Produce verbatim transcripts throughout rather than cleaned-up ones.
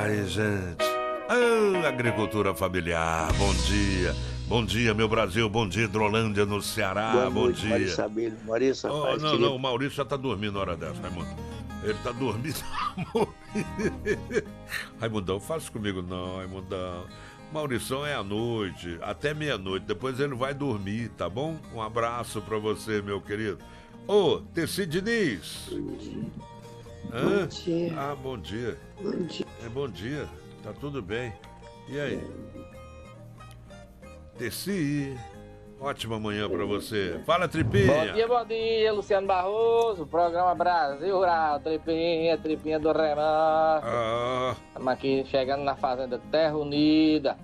Ai, gente. Ah, agricultura familiar, bom dia. Bom dia, meu Brasil. Bom dia, Hidrolândia, no Ceará. Boa bom noite, dia. Maurício Sabino. Maurício, Oh, rapaz, não, queria... não, o Maurício já tá dormindo na hora dessa, Raimundo. Ele tá dormindo. Raimundão, faça comigo não, Raimundão. Maurição é à noite, até meia-noite. Depois ele vai dormir, tá bom? Um abraço pra você, meu querido. Ô, Tessi Diniz. Hã? Bom dia. Ah, bom dia. Bom dia. É bom dia, tá tudo bem. E aí? Tessi, ótima manhã pra você. Fala, Tripinha. Bom dia, bom dia, Luciano Barroso, programa Brasil Rural, Tripinha, Tripinha do Remar. Ah, Estamos aqui chegando na fazenda Terra Unida,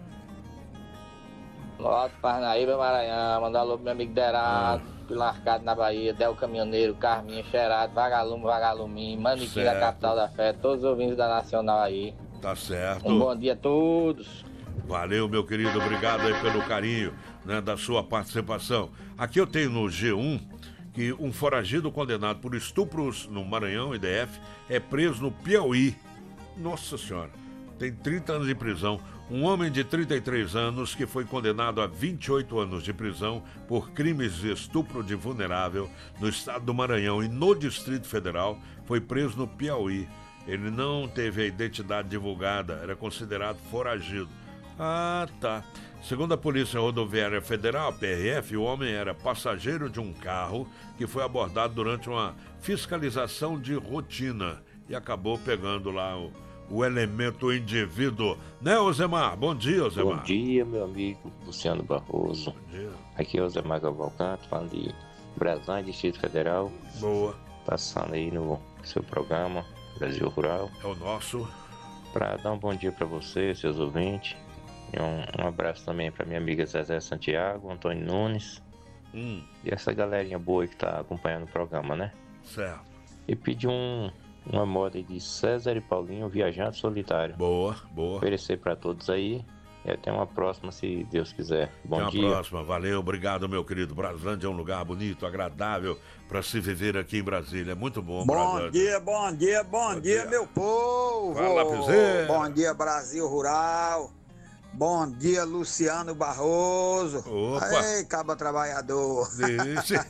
no Alto Parnaíba, Maranhão. Mandar alô pro meu amigo Derado, Pilarcado na Bahia, Del Caminhoneiro, Carminha, Xerado, Vagalume, Vagaluminho, Maniquim da Certo. capital da fé, todos os ouvintes da Nacional aí. tá certo. Um bom dia a todos. Valeu, meu querido, obrigado aí pelo carinho, né, da sua participação. Aqui eu tenho no G um que um foragido condenado por estupros no Maranhão, I D F, é preso no Piauí. Nossa Senhora, tem trinta anos de prisão. Um homem de trinta e três anos que foi condenado a vinte e oito anos de prisão por crimes de estupro de vulnerável no estado do Maranhão e no Distrito Federal foi preso no Piauí. Ele não teve a identidade divulgada, era considerado foragido. Ah, tá. Segundo a Polícia Rodoviária Federal, P R F, o homem era passageiro de um carro que foi abordado durante uma fiscalização de rotina e acabou pegando lá o, o elemento indivíduo. Né, Osemar? Bom dia, Osemar. Bom dia, meu amigo Luciano Barroso. Bom dia. Aqui é o Osemar Cavalcante, falando de Brasília, Distrito Federal. Boa. Passando aí no seu programa Brasil Rural, É o nosso. para dar um bom dia para você, seus ouvintes. E um, um abraço também para minha amiga Zezé Santiago, Antônio Nunes Hum, e essa galerinha boa que tá acompanhando o programa, né? certo. E pedir um, uma moda aí de César e Paulinho, Viajante Solitário. Boa, boa. Oferecer para todos aí e até uma próxima, se Deus quiser. Bom Até a dia. próxima. Valeu, obrigado, meu querido. Braslândia é um lugar bonito, agradável para se viver aqui em Brasília. É muito bom, Bom Braslândia. dia, bom dia, bom, Bom dia, dia. meu povo. Fala, Piseira. Bom dia, Brasil Rural. Bom dia, Luciano Barroso. Opa. Ei, caba trabalhador. Deixa.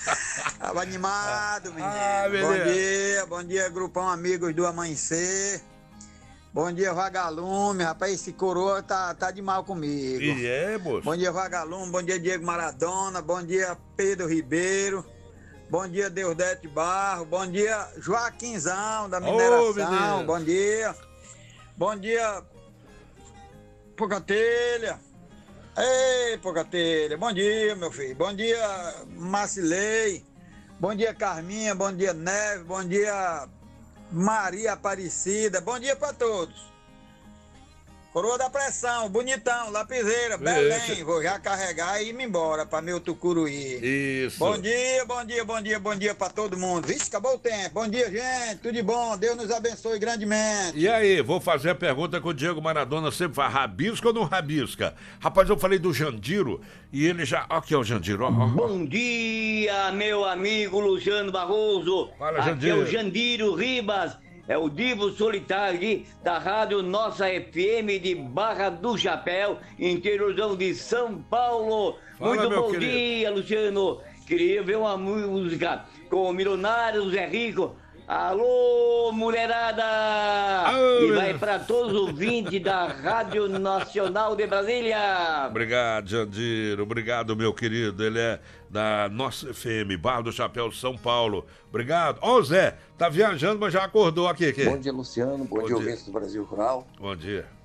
Tava animado, menino. Ah, bom beleza. dia, bom dia, grupão Amigos do Amanhecer. Bom dia, Vagalume. Rapaz, esse coroa tá, tá de mal comigo. E é, moço. Bom dia, Vagalume. Bom dia, Diego Maradona. Bom dia, Pedro Ribeiro. Bom dia, Deusdete Barro. Bom dia, Joaquinzão da mineração. menino. Bom dia. Bom dia, Pocatelha. Ei, Pocatelha. Bom dia, meu filho. Bom dia, Macilei. Bom dia, Carminha. Bom dia, Neve. Bom dia, Maria Aparecida. Bom dia pra todos. Coroa da Pressão, bonitão, Lapiseira, Belém. Vou já carregar e ir embora pra meu Tucuruí. Isso. Bom dia, bom dia, bom dia, bom dia pra todo mundo. Vixe, acabou o tempo. Bom dia, gente. Tudo de bom. Deus nos abençoe grandemente. E aí, vou fazer a pergunta que o Diego Maradona sempre faz: rabisca ou não rabisca? Rapaz, eu falei do Jandiro e ele já. Ó, aqui é o Jandiro, ó, ó, ó. Bom dia, meu amigo Luciano Barroso. Fala, Aqui Jandiro. é o Jandiro Ribas, é o divo solitário aqui da rádio Nossa F M de Barra do Chapéu, interiorzão de São Paulo. Fala, Muito meu bom querido. dia, Luciano. Queria ver uma música com o Milionário Zé Rico. Alô, mulherada! Alô, E vai meu- para todos os ouvintes da Rádio Nacional de Brasília. Obrigado, Jandiro. Obrigado, meu querido. Ele é da Nossa F M, Barra do Chapéu, São Paulo. Obrigado. Ó, o Zé, tá viajando, mas já acordou aqui. aqui. Bom dia, Luciano. Bom, Bom dia, dia. ouvintes do Brasil Rural. Bom dia.